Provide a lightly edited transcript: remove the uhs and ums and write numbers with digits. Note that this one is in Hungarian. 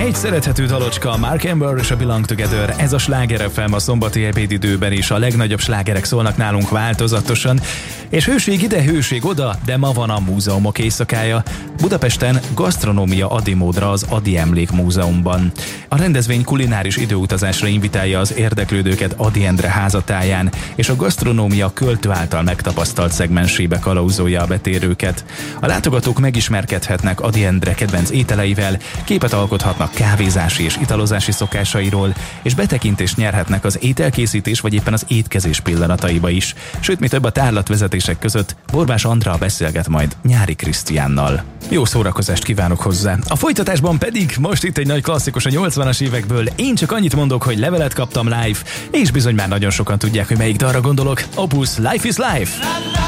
Egy szerethető dalocska, Mark Amber és a Belong Together, ez a Sláger FM a szombati ebédidőben is, a legnagyobb slágerek szólnak nálunk változatosan, és hőség ide, hőség oda, de ma van a múzeumok éjszakája. Budapesten gasztronómia adimódra az Ady Emlékmúzeumban. A rendezvény kulináris időutazásra invitálja az érdeklődőket Ady Endre házatáján, és a gasztronómia költő által megtapasztalt szegmensébe kalauzolja a betérőket. A látogatók megismerkedhetnek Ady Endre kedvenc ételeivel, képet alkothatnak kávézási és italozási szokásairól, és betekintést nyerhetnek az ételkészítés vagy éppen az étkezés pillanataiba is. Sőt, mi több, a tárlatvezetések között Borbás Andrea beszélget majd Nyári Krisztiánnal. Jó szórakozást kívánok hozzá! A folytatásban pedig most itt egy nagy klasszikus a 80-as évekből. Én csak annyit mondok, hogy levelet kaptam live, és bizony már nagyon sokan tudják, hogy melyik dalra gondolok. Opus, Life is Life!